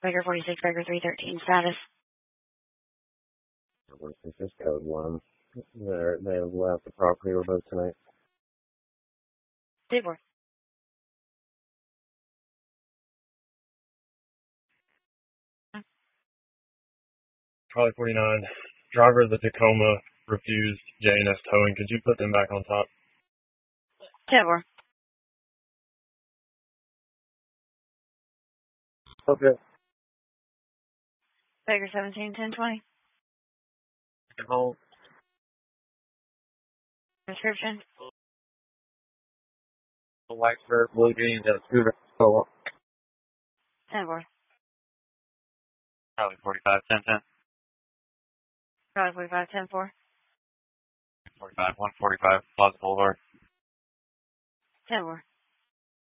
Baker 46, Baker 313, status. This is code 1. They have left the property revoked tonight. Dayport. Charlie 49. Driver of the Tacoma refused J&S towing. Could you put them back on top? Dayport. Okay. Baker 17, 1020. Home. Description. White shirt, blue jeans, and a scooter. Oh, Dayport. Charlie 45, 1010. Charlie 45, 10-4. 45, 145, Plaza Boulevard. Dayport.